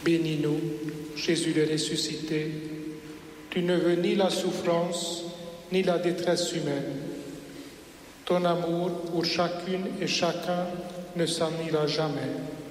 Bénis-nous, Jésus le ressuscité. Tu ne veux ni la souffrance, ni la détresse humaine. Ton amour pour chacune et chacun ne s'en ira jamais.